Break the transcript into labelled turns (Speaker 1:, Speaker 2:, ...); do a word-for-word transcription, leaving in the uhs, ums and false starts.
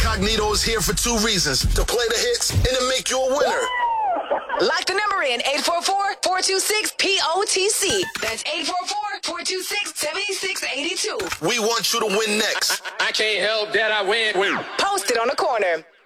Speaker 1: Incognito is here for two reasons: to play the hits and to make you a winner.
Speaker 2: Lock the number in eight four four, four two six, P O T C. That's eight four four, four two six, seven six eight two.
Speaker 1: We want you to win next.
Speaker 3: I can't help that I win. win.
Speaker 2: Post it on the corner.